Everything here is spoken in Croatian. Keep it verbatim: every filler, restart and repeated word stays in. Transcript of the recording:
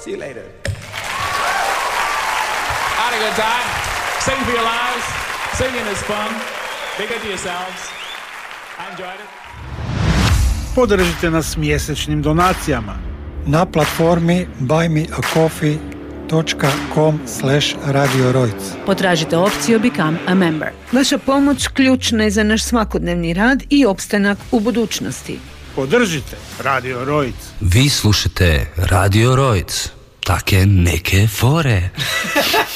See you later. Had a good time. Sing for your lives. Singing is fun. Be good to yourselves. I enjoyed it. Podržite nas mjesečnim donacijama na platformi buy me a coffee dot com slash radio rojc. Potražite opciju Become a Member. Vaša pomoć ključna je za naš svakodnevni rad i opstanak u budućnosti. Podržite Radio Rojc. Vi slušate Radio Rojc. Take neke fore.